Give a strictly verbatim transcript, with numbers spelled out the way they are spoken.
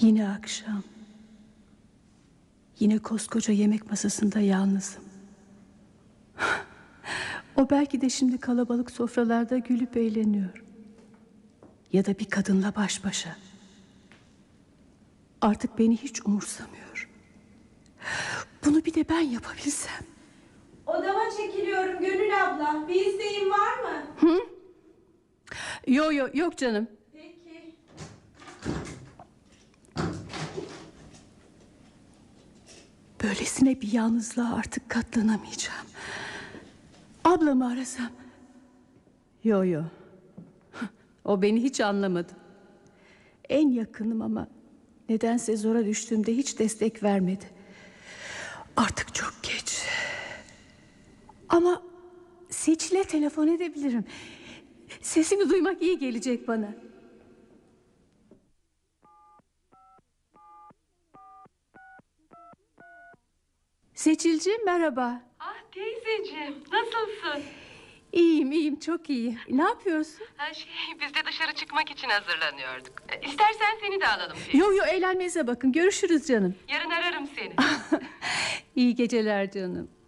Yine akşam. Yine koskoca yemek masasında yalnızım. O belki de şimdi kalabalık sofralarda gülüp eğleniyor. Ya da bir kadınla baş başa. Artık beni hiç umursamıyor. Bunu bir de ben yapabilsem. Odama çekiliyorum Gönül abla. Bir isteğin var mı? Hı? Yok yok yok canım. Peki. Böylesine bir yalnızlığa artık katlanamayacağım. Ablamı arasam. Yo yo. O beni hiç anlamadı. En yakınım ama nedense zora düştüğümde hiç destek vermedi. Artık çok geç. Ama Seçil'e telefon edebilirim. Sesini duymak iyi gelecek bana. Seçilciğim merhaba. Ah teyzeciğim, nasılsın? İyiyim iyiyim çok iyi. Ne yapıyorsun? Ha şey, biz de dışarı çıkmak için hazırlanıyorduk. E, İstersen seni de alalım teyze. Yo yo eğlenmenize bakın, görüşürüz canım. Yarın ararım seni. İyi geceler canım.